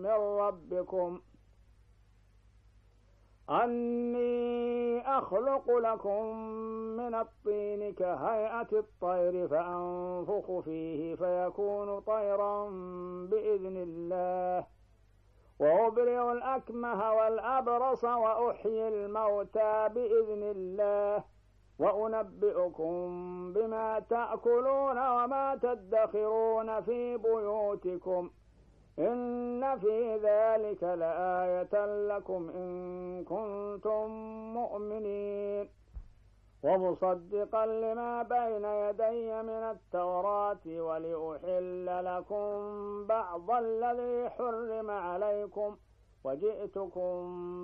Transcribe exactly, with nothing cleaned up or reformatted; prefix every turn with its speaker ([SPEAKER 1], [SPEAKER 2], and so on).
[SPEAKER 1] من ربكم أني أخلق لكم من الطين كهيئة الطير فأنفخ فيه فيكون طيرا بإذن الله وأبرئ الأكمه والأبرص وأحيي الموتى بإذن الله وأنبئكم بما تأكلون وما تدخرون في بيوتكم إن في ذلك لآية لكم إن كنتم مؤمنين ومصدقا لما بين يدي من التوراة ولأحل لكم بعض الذي حرم عليكم وجئتكم